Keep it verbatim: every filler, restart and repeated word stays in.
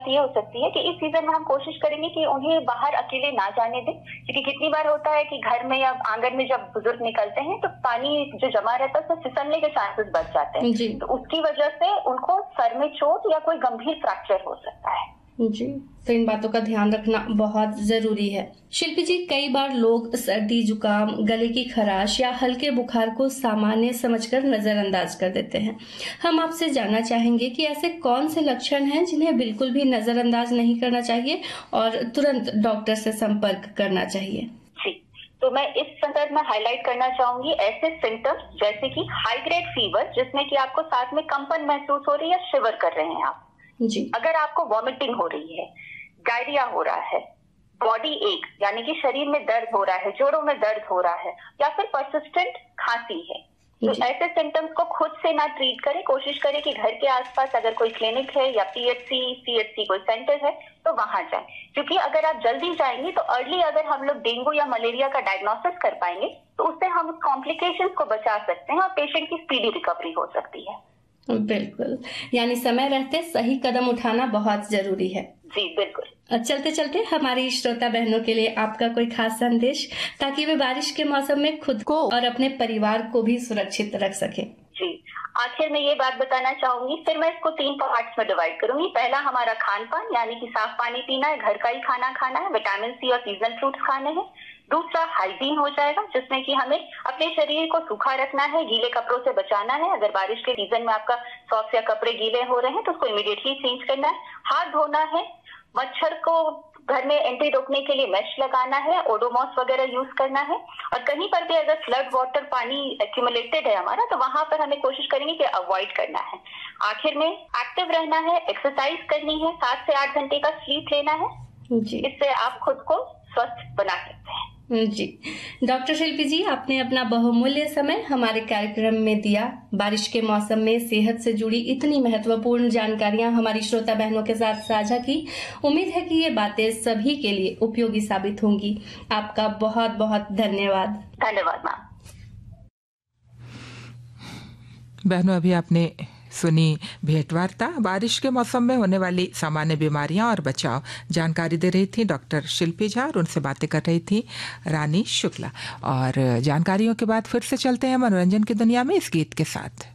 ये हो सकती है कि इस सीजन में हम कोशिश करेंगे कि उन्हें बाहर अकेले ना जाने दें, क्योंकि कितनी बार होता है कि घर में या आंगन में जब बुजुर्ग निकलते हैं तो पानी जो जमा रहता है उसमें फिसलने के चांसेस बढ़ जाते हैं, तो उसकी वजह से उनको सर में चोट या कोई गंभीर फ्रैक्चर हो सकता है। जी, तो इन बातों का ध्यान रखना बहुत जरूरी है। शिल्पी जी, कई बार लोग सर्दी, जुकाम, गले की खराश या हल्के बुखार को सामान्य समझकर नजरअंदाज कर देते हैं। हम आपसे जानना चाहेंगे कि ऐसे कौन से लक्षण हैं जिन्हें बिल्कुल भी नजरअंदाज नहीं करना चाहिए और तुरंत डॉक्टर से संपर्क करना चाहिए। जी, तो मैं इस संदर्भ में हाईलाइट करना चाहूंगी ऐसे सिम्टम्स जैसे कि हाई ग्रेड फीवर, जिसमें कि आपको साथ में कंपन महसूस हो रही है, शिवर कर रहे हैं आप। जी, अगर आपको वॉमिटिंग हो रही है, डायरिया हो रहा है, बॉडी एक यानी कि शरीर में दर्द हो रहा है, जोड़ों में दर्द हो रहा है, या फिर परसिस्टेंट खांसी है, तो ऐसे सिम्टम्स को खुद से ना ट्रीट करें। कोशिश करें कि घर के आसपास अगर कोई क्लिनिक है या पीएचसी, सीएचसी कोई सेंटर है तो वहां जाएं, क्योंकि अगर आप जल्दी जाएंगे तो अर्ली अगर हम लोग डेंगू या मलेरिया का डायग्नोसिस कर पाएंगे तो उससे हम उस कॉम्प्लिकेशंस को बचा सकते हैं और पेशेंट की स्पीडी रिकवरी हो सकती है। बिल्कुल, यानी समय रहते सही कदम उठाना बहुत जरूरी है। जी बिल्कुल। चलते चलते हमारी श्रोता बहनों के लिए आपका कोई खास संदेश, ताकि वे बारिश के मौसम में खुद को और अपने परिवार को भी सुरक्षित रख सके। जी, आखिर में ये बात बताना चाहूंगी, फिर मैं इसको तीन पार्ट्स में डिवाइड करूंगी। पहला हमारा खान पान, यानी कि साफ पानी पीना है, घर का ही खाना खाना है, विटामिन सी और सीजनल फ्रूट्स खाने हैं। दूसरा हाइजीन हो जाएगा, जिसमें कि हमें अपने शरीर को सूखा रखना है, गीले कपड़ों से बचाना है। अगर बारिश के सीजन में आपका सॉक्स या कपड़े गीले हो रहे हैं तो उसको इमीडिएटली चेंज करना है। हाथ धोना है, मच्छर को घर में एंट्री रोकने के लिए मेश लगाना है, ओडोमॉस वगैरह यूज करना है, और कहीं पर भी अगर फ्लड वाटर पानी एक्यूमुलेटेड है हमारा तो वहां पर हमें कोशिश करेंगे कि अवॉइड करना है। आखिर में एक्टिव रहना है, एक्सरसाइज करनी है, सात से आठ घंटे का स्लीप लेना है। जी, इससे आप खुद को स्वस्थ बना सकते हैं। जी, डॉक्टर शिल्पी जी, आपने अपना बहुमूल्य समय हमारे कार्यक्रम में दिया। बारिश के मौसम में सेहत से जुड़ी इतनी महत्वपूर्ण जानकारियां हमारी श्रोता बहनों के साथ साझा की। उम्मीद है कि ये बातें सभी के लिए उपयोगी साबित होंगी। आपका बहुत बहुत धन्यवाद। धन्यवाद मैम। बहनों, अभी आपने सुनी भेंटवार्ता। बारिश के मौसम में होने वाली सामान्य बीमारियां और बचाव जानकारी दे रही थी डॉक्टर शिल्पी झा, और उनसे बातें कर रही थी रानी शुक्ला। और जानकारियों के बाद फिर से चलते हैं मनोरंजन की दुनिया में इस गीत के साथ।